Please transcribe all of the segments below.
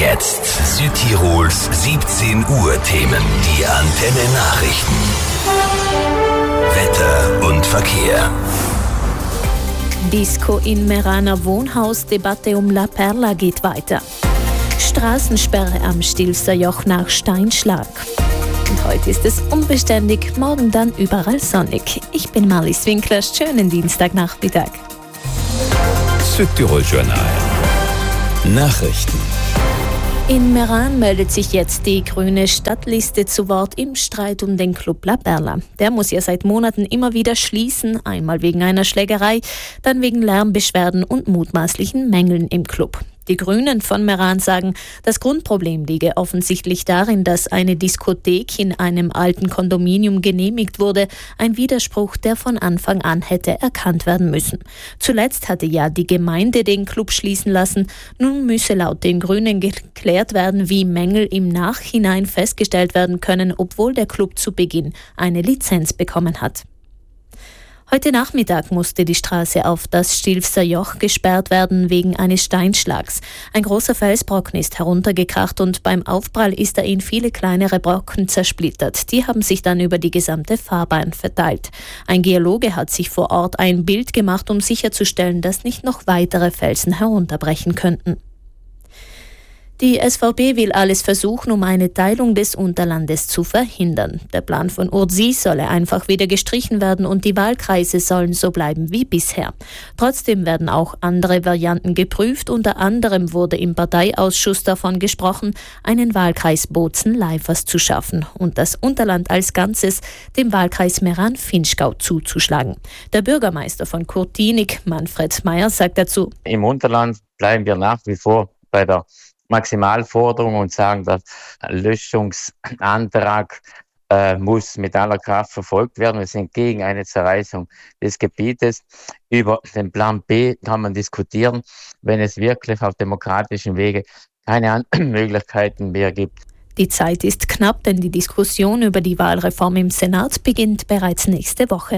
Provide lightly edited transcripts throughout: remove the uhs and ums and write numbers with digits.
Jetzt Südtirols 17 Uhr Themen. Die Antenne Nachrichten. Wetter und Verkehr. Disco in Meraner Wohnhaus, Debatte um La Perla geht weiter. Straßensperre am Stilfser Joch nach Steinschlag. Und heute ist es unbeständig, morgen dann überall sonnig. Ich bin Marlies Winkler, schönen Dienstagnachmittag. Südtirol Journal. Nachrichten. In Meran meldet sich jetzt die grüne Stadtliste zu Wort im Streit um den Club La Perla. Der muss ja seit Monaten immer wieder schließen, einmal wegen einer Schlägerei, dann wegen Lärmbeschwerden und mutmaßlichen Mängeln im Club. Die Grünen von Meran sagen, das Grundproblem liege offensichtlich darin, dass eine Diskothek in einem alten Kondominium genehmigt wurde, ein Widerspruch, der von Anfang an hätte erkannt werden müssen. Zuletzt hatte ja die Gemeinde den Club schließen lassen. Nun müsse laut den Grünen geklärt werden, wie Mängel im Nachhinein festgestellt werden können, obwohl der Club zu Beginn eine Lizenz bekommen hat. Heute Nachmittag musste die Straße auf das Stilfser Joch gesperrt werden wegen eines Steinschlags. Ein großer Felsbrocken ist heruntergekracht und beim Aufprall ist er in viele kleinere Brocken zersplittert. Die haben sich dann über die gesamte Fahrbahn verteilt. Ein Geologe hat sich vor Ort ein Bild gemacht, um sicherzustellen, dass nicht noch weitere Felsen herunterbrechen könnten. Die SVP will alles versuchen, um eine Teilung des Unterlandes zu verhindern. Der Plan von Urzi solle einfach wieder gestrichen werden und die Wahlkreise sollen so bleiben wie bisher. Trotzdem werden auch andere Varianten geprüft. Unter anderem wurde im Parteiausschuss davon gesprochen, einen Wahlkreis Bozen-Leifers zu schaffen und das Unterland als Ganzes dem Wahlkreis Meran-Vinschgau zuzuschlagen. Der Bürgermeister von Kurtinik, Manfred Meyer, sagt dazu: Im Unterland bleiben wir nach wie vor bei der Maximalforderung und sagen, der Löschungsantrag muss mit aller Kraft verfolgt werden. Wir sind gegen eine Zerreißung des Gebietes. Über den Plan B kann man diskutieren, wenn es wirklich auf demokratischen Wege keine anderen Möglichkeiten mehr gibt. Die Zeit ist knapp, denn die Diskussion über die Wahlreform im Senat beginnt bereits nächste Woche.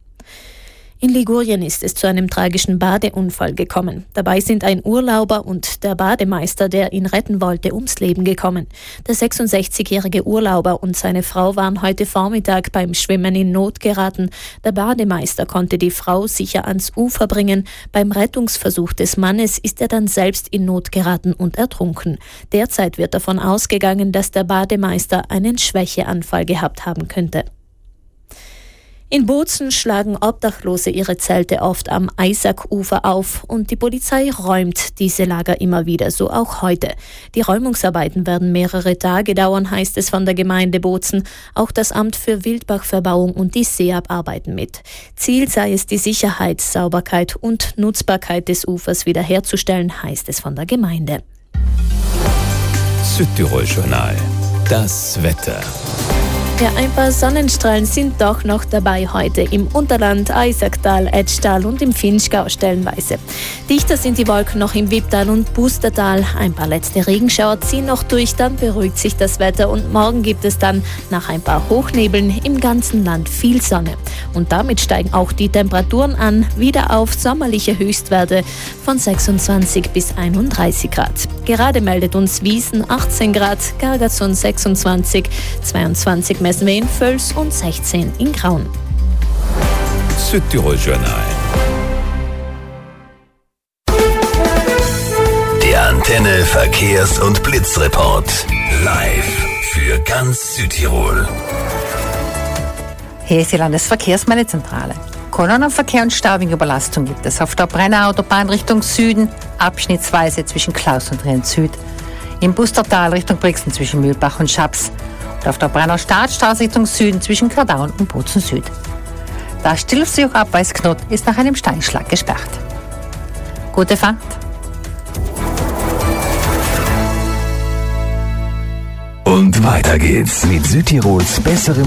In Ligurien ist es zu einem tragischen Badeunfall gekommen. Dabei sind ein Urlauber und der Bademeister, der ihn retten wollte, ums Leben gekommen. Der 66-jährige Urlauber und seine Frau waren heute Vormittag beim Schwimmen in Not geraten. Der Bademeister konnte die Frau sicher ans Ufer bringen. Beim Rettungsversuch des Mannes ist er dann selbst in Not geraten und ertrunken. Derzeit wird davon ausgegangen, dass der Bademeister einen Schwächeanfall gehabt haben könnte. In Bozen schlagen Obdachlose ihre Zelte oft am Eisack-Ufer auf und die Polizei räumt diese Lager immer wieder, so auch heute. Die Räumungsarbeiten werden mehrere Tage dauern, heißt es von der Gemeinde Bozen. Auch das Amt für Wildbachverbauung und die SEAB arbeiten mit. Ziel sei es, die Sicherheit, Sauberkeit und Nutzbarkeit des Ufers wiederherzustellen, heißt es von der Gemeinde. Südtirol Journal. Das Wetter. Ja, ein paar Sonnenstrahlen sind doch noch dabei heute im Unterland, Eisacktal, Etschtal und im Vinschgau stellenweise. Dichter sind die Wolken noch im Wipptal und Pustertal. Ein paar letzte Regenschauer ziehen noch durch, dann beruhigt sich das Wetter und morgen gibt es dann nach ein paar Hochnebeln im ganzen Land viel Sonne. Und damit steigen auch die Temperaturen an, wieder auf sommerliche Höchstwerte von 26 bis 31 Grad. Gerade meldet uns Wiesen 18 Grad, Gargazon 26, 22 messen wir in Völs und 16 in Graun. Südtirol Journal. Der Antenne Verkehrs- und Blitzreport. Live für ganz Südtirol. Hier ist die Landesverkehrsmeldezentrale. Kolonnenverkehr und Stau wegen Überlastung gibt es auf der Brenner Autobahn Richtung Süden, abschnittsweise zwischen Klaus und Rien Süd, im Pustertal Richtung Brixen zwischen Mühlbach und Schaps und auf der Brenner Staatsstraße Richtung Süden zwischen Kardaun und Bozen Süd. Das Stilfser-Abweisknot ist nach einem Steinschlag gesperrt. Gute Fahrt! Und weiter geht's mit Südtirols besserem